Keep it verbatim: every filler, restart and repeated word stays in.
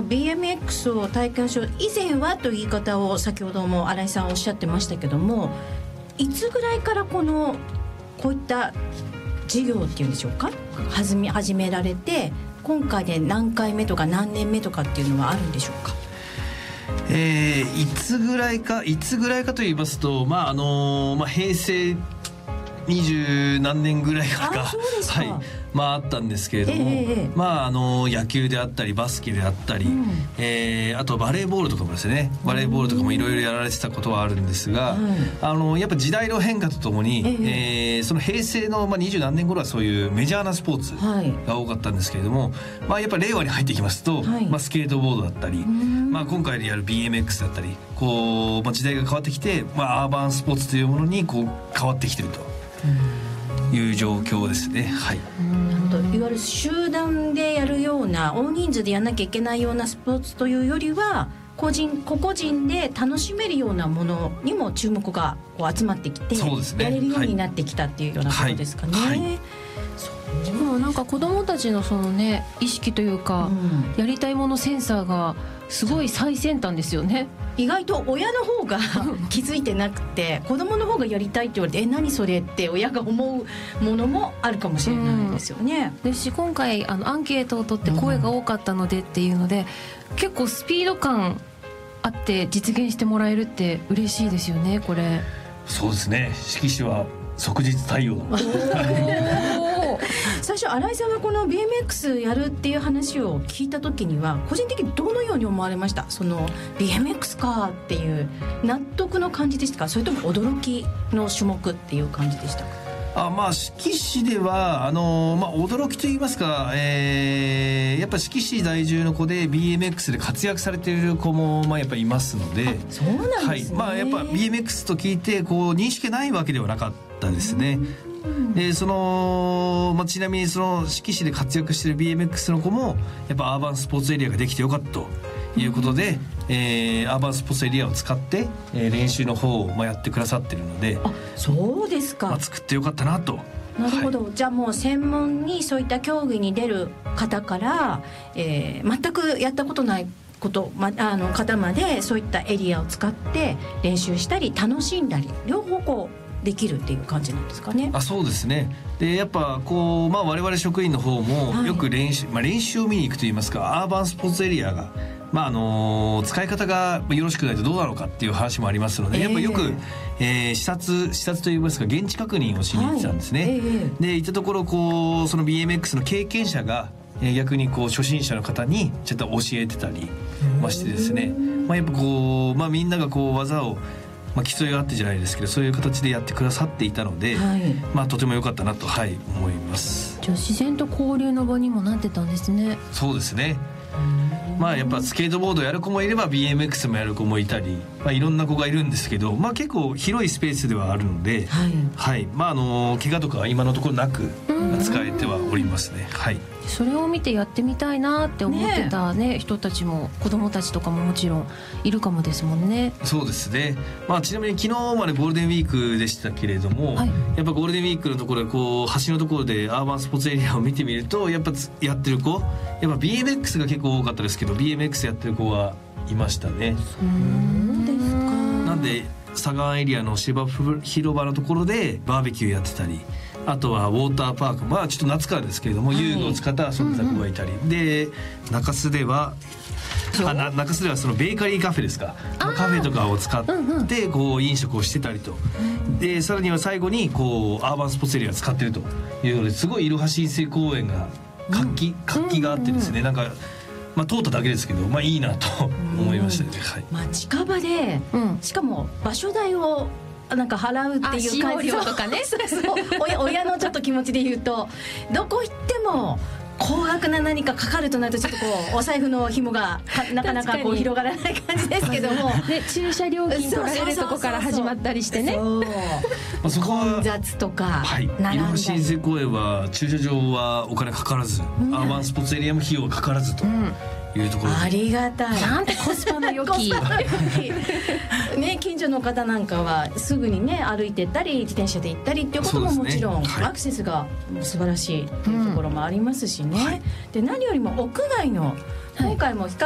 ビーエムエックス を体験しよう以前はという言い方を先ほども新井さんおっしゃってましたけども、いつぐらいからこのこういった事業っていうんでしょうか、始め、始められて今回で何回目とか何年目とかっていうのはあるんでしょうか。 えー、いつぐらいかいつぐらいかと言いますと、まああのーまあ、平成二十何年ぐらいからか、 あ、そうですか、 はい、まああったんですけれども、 えー、 まああの野球であったりバスケであったり、うん、えー、あとバレーボールとかもですね、バレーボールとかもいろいろやられてたことはあるんですが、うん、あのやっぱ時代の変化とともに、えーえー、その平成の二十、まあ、何年頃はそういうメジャーなスポーツが多かったんですけれども、はい、まあ、やっぱ令和に入ってきますと、はい、まあ、スケートボードだったり、まあ、今回でやる ビーエムエックス だったりこう、まあ、時代が変わってきて、まあ、アーバンスポーツというものにこう変わってきているという状況ですね。はい、 なるほど。いわゆる集団でやるような大人数でやらなきゃいけないようなスポーツというよりは個人個々人で楽しめるようなものにも注目がこう集まってきて、そうですね、やれるようになってきたっていうようなことですかね。はいはい、 でもなんか子どもたちのそのね意識というか、うん、やりたいものセンサーがすごい最先端ですよね。 意外と親の方が気づいてなくて子供の方がやりたいって言われてえ何それって親が思うものもあるかもしれないですよね。 うん、ですし今回あのアンケートを取って声が多かったのでっていうので、うん、結構スピード感あって実現してもらえるって嬉しいですよね。これそうですね、色紙は即日対応最初新井さんはこの ビーエムエックス やるっていう話を聞いた時には個人的にどのように思われました？その ビーエムエックス かっていう納得の感じでしたか、それとも驚きの種目っていう感じでしたか？ あ、まあ、志木市ではあの、まあ、驚きといいますか、えー、やっぱ志木市在住の子で ビーエムエックス で活躍されている子も、まあ、やっぱいますので、 そうなんですね。 はい、まあ、やっぱ ビーエムエックス と聞いてこう認識ないわけではなかったですね。でその、まあ、ちなみにその志木市で活躍している ビーエムエックス の子もやっぱアーバンスポーツエリアができてよかったということで、うん、えー、アーバンスポーツエリアを使って、えー、練習の方を、まあ、やってくださってるので、 あ、そうですか、 まあ、作ってよかったなと。 なるほど、はい、じゃあもう専門にそういった競技に出る方から、えー、全くやったことないこと、ま、あの方までそういったエリアを使って練習したり楽しんだり両方こうできるっていう感じなんですかね。 あ、そうですね。でやっぱこう、まあ、我々職員の方もよく練習、はい、まあ、練習を見に行くといいますかアーバンスポーツエリアが、まああのー、使い方がよろしくないとどうなのかっていう話もありますので、えー、やっぱよく、えー、視察視察といいますか現地確認をしに行ってたんですね。はい、えー、で行ったところこうその ビーエムエックス の経験者が、えー、逆にこう初心者の方にちょっと教えてたりましてですね、まあ、やっぱこう、まあ、みんながこう技をまあ、競いがあってじゃないですけどそういう形でやってくださっていたので、はい、まあ、とても良かったなと、はい、思います。 じゃあ自然と交流の場にもなってたんですね。 そうですね。まあ、やっぱスケートボードやる子もいれば ビーエムエックス もやる子もいたり、まあ、いろんな子がいるんですけど、まあ、結構広いスペースではあるので、はいはい、まあ、あの怪我とかは今のところなく使えてはおりますね。はい、 それを見てやってみたいなって思ってた、ねね、人たちも子どもたちとかももちろんいるかもですもんね。 そうですね、まあ、ちなみに昨日までゴールデンウィークでしたけれども、はい、やっぱゴールデンウィークのところでこう橋のところでアーバンスポーツエリアを見てみるとやっぱやってる子やっぱ ビーエムエックス が結構多かったですけど ビーエムエックス やってる子はいましたね。 そうですか。 なんで左岸エリアの芝生広場のところでバーベキューやってたり、あとはウォーターパーク、まあちょっと夏からですけれども、はい、遊具を使った遊んでた子がいたり、うんうん、で中洲ではあな中洲ではそのベーカリーカフェですか、カフェとかを使ってこう飲食をしてたりと、でさらには最後にこうアーバンスポーツエリアを使ってるというのですごいいろは親水公園が活気、活気があってですね、なんかまあ、通っただけですけど、まあ、いいなと思いましたね。はい、 まあ、近場で、うん、しかも場所代をなんか払うっていう感じとかねそうそう親, 親のちょっと気持ちで言うとどこ行っても高額な何かかかるとなるとちょっとこうお財布の紐がなかなかこう広がらない感じですけどもね、駐車料金取られるとこから始まったりしてね、 そうそうそこは混雑とか、 はい、いろは親水公園は駐車場はお金かからず、うん、アーバンスポーツエリアも費用がかからずと、うんいうところありがたい。 なんてコスパの良きね、近所の方なんかはすぐにね歩いて行ったり自転車で行ったりっていうことももちろん、ね、はい、アクセスが素晴らしいというところもありますしね、うん、はい、で何よりも屋外の今回も比較